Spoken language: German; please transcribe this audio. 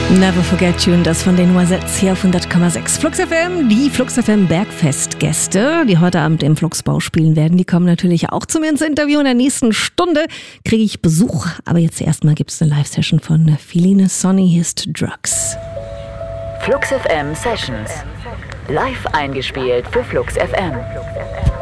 Never Forget You, das von den Noisettes hier auf 100,6 Flux FM. Die Flux FM Bergfest-Gäste, die heute Abend im Fluxbau spielen werden, die kommen natürlich auch zu mir ins Interview. In der nächsten Stunde kriege ich Besuch. Aber jetzt erstmal gibt es eine Live-Session von Feline Sonny, His Drugs. Flux FM Sessions. Live eingespielt für Flux FM.